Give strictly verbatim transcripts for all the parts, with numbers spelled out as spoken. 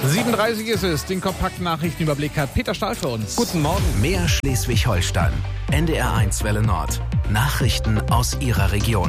sieben Uhr dreißig ist es. Den kompakten Nachrichtenüberblick hat Peter Stahl für uns. Guten Morgen. Mehr Schleswig-Holstein. N D R eins Welle Nord. Nachrichten aus Ihrer Region.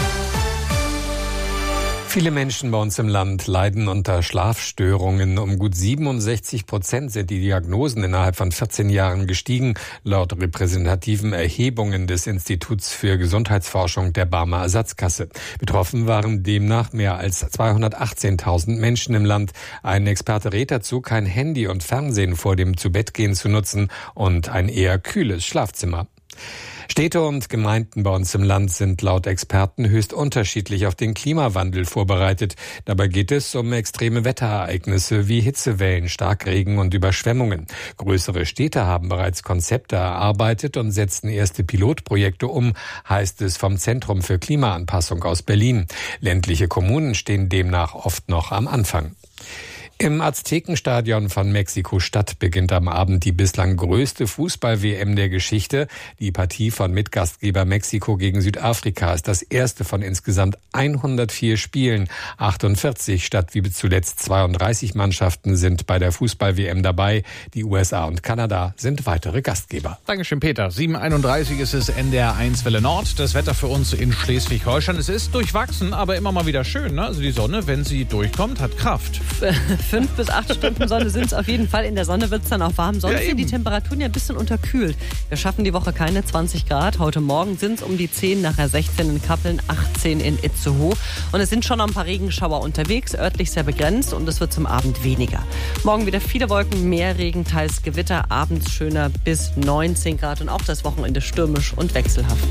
Viele Menschen bei uns im Land leiden unter Schlafstörungen. Um gut siebenundsechzig Prozent sind die Diagnosen innerhalb von vierzehn Jahren gestiegen, laut repräsentativen Erhebungen des Instituts für Gesundheitsforschung der Barmer Ersatzkasse. Betroffen waren demnach mehr als zweihundertachtzehntausend Menschen im Land. Ein Experte rät dazu, kein Handy und Fernsehen vor dem Zubettgehen zu nutzen und ein eher kühles Schlafzimmer. Städte und Gemeinden bei uns im Land sind laut Experten höchst unterschiedlich auf den Klimawandel vorbereitet. Dabei geht es um extreme Wetterereignisse wie Hitzewellen, Starkregen und Überschwemmungen. Größere Städte haben bereits Konzepte erarbeitet und setzen erste Pilotprojekte um, heißt es vom Zentrum für Klimaanpassung aus Berlin. Ländliche Kommunen stehen demnach oft noch am Anfang. Im Aztekenstadion von Mexiko-Stadt beginnt am Abend die bislang größte Fußball-W M der Geschichte. Die Partie von Mitgastgeber Mexiko gegen Südafrika ist das erste von insgesamt hundertvier Spielen. achtundvierzig statt wie zuletzt zweiunddreißig Mannschaften sind bei der Fußball-W M dabei. Die U S A und Kanada sind weitere Gastgeber. Dankeschön, Peter. sieben Uhr einunddreißig ist es, N D R eins Welle Nord. Das Wetter für uns in Schleswig-Holstein. Es ist durchwachsen, aber immer mal wieder schön. Ne? Also die Sonne, wenn sie durchkommt, hat Kraft. Fünf bis acht Stunden Sonne sind es auf jeden Fall. In der Sonne wird es dann auch warm. Sonst Ja, sind die eben. Temperaturen ja ein bisschen unterkühlt. Wir schaffen die Woche keine zwanzig Grad. Heute Morgen sind es um die zehn, nachher sechzehn in Kappeln, achtzehn in Itzehoe. Und es sind schon noch ein paar Regenschauer unterwegs, örtlich sehr begrenzt und es wird zum Abend weniger. Morgen wieder viele Wolken, mehr Regen, teils Gewitter, abends schöner bis neunzehn Grad und auch das Wochenende stürmisch und wechselhaft.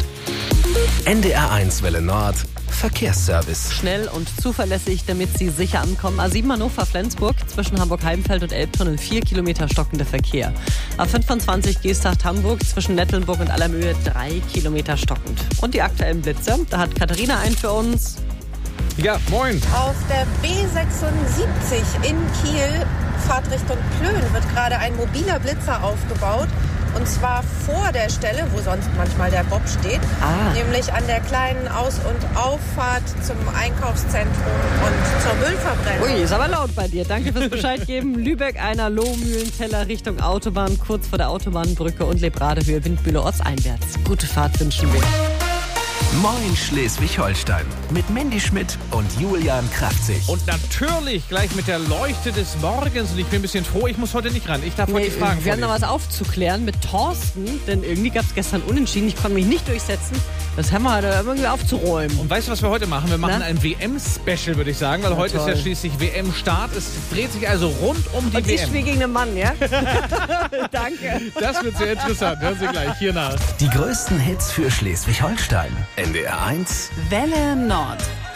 N D R eins Welle Nord. Verkehrsservice. Schnell und zuverlässig, damit Sie sicher ankommen. A sieben Hannover-Flensburg zwischen Hamburg-Heimfeld und Elbtunnel vier Kilometer stockender Verkehr. A fünfundzwanzig Geesthacht-Hamburg zwischen Nettelnburg und Allermöhe drei Kilometer stockend. Und die aktuellen Blitze, da hat Katharina einen für uns. Ja, moin. Auf der B sechsundsiebzig in Kiel, Fahrtrichtung Plön, wird gerade ein mobiler Blitzer aufgebaut. Und zwar vor der Stelle, wo sonst manchmal der Bob steht, Ah. nämlich an der kleinen Aus- und Auffahrt zum Einkaufszentrum und zur Müllverbrennung. Ui, ist aber laut bei dir. Danke fürs Bescheid geben. Lübeck, einer Lohmühlenteller Richtung Autobahn, kurz vor der Autobahnbrücke und Lebradehöhe, Windmühle ortseinwärts. Gute Fahrt wünschen wir. Moin Schleswig-Holstein. Mit Mandy Schmidt und Julian Kraftzig. Und natürlich gleich mit der Leuchte des Morgens. Und ich bin ein bisschen froh, ich muss heute nicht ran. Ich darf heute Nee, die Fragen wir haben noch vorlesen. was aufzuklären mit Thorsten, denn irgendwie gab es gestern Unentschieden. Ich konnte mich nicht durchsetzen. Das haben wir heute irgendwie aufzuräumen. Und weißt du, was wir heute machen? Wir machen Na? ein W M-Special, würde ich sagen, weil Na, heute toll. ist ja schließlich W M-Start. Es dreht sich also rund um die Und W ich M. spiele gegen einen Mann, ja? Danke. Das wird sehr interessant. Hören Sie gleich hier nach. Die größten Hits für Schleswig-Holstein. N D R eins Welle Nord.